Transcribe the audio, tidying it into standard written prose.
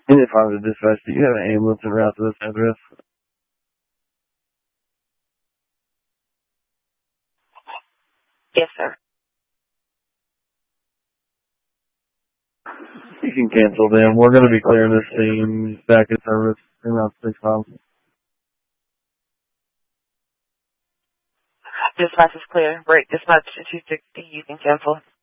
And if I was a dispatch, do you have an ambulance en route to this address? Yes, sir. You can cancel them. We're going to be clearing this scene back in service in around 6 months. Dispatch is clear. Break dispatch to 260. You can cancel.